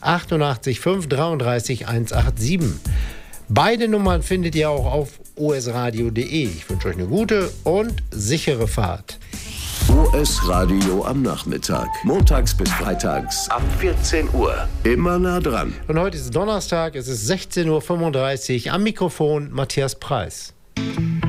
88 533 187. Beide Nummern findet ihr auch auf osradio.de. Ich wünsche euch eine gute und sichere Fahrt. OS Radio am Nachmittag. Montags bis freitags ab 14 Uhr. Immer nah dran. Und heute ist Donnerstag, es ist 16:35 Uhr. Am Mikrofon Matthias Preis.